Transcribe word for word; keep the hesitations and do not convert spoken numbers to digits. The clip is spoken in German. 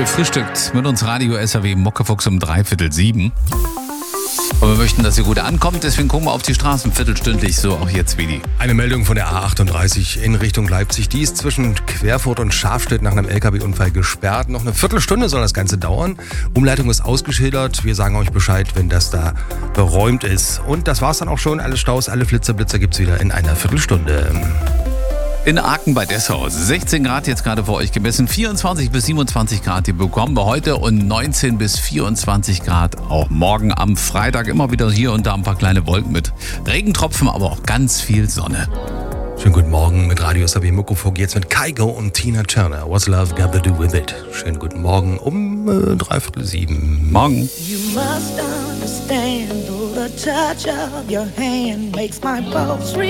Ihr frühstückt mit uns Radio S R W Muckefuchs um dreiviertel sieben. Und wir möchten, dass ihr gut ankommt, deswegen gucken wir auf die Straßen viertelstündlich, so auch jetzt wie die. Eine Meldung von der A achtunddreißig in Richtung Leipzig. Die ist zwischen Querfurt und Schafstedt nach einem L K W-Unfall gesperrt. Noch eine Viertelstunde soll das Ganze dauern. Umleitung ist ausgeschildert. Wir sagen euch Bescheid, wenn das da beräumt ist. Und das war's dann auch schon. Alle Staus, alle Flitzer-Blitzer gibt's wieder in einer Viertelstunde. In Aachen bei Dessau, sechzehn Grad jetzt gerade für euch gemessen, vierundzwanzig bis siebenundzwanzig Grad, die bekommen wir heute und neunzehn bis vierundzwanzig Grad auch morgen am Freitag. Immer wieder hier und da ein paar kleine Wolken mit Regentropfen, aber auch ganz viel Sonne. Schönen guten Morgen mit Radio S R W Muckefuchs, jetzt mit Kygo und Tina Turner. What's Love Got to Do With It? Schönen guten Morgen um äh, dreiviertel sieben. Morgen. You must understand, though the touch of your hand makes my pulse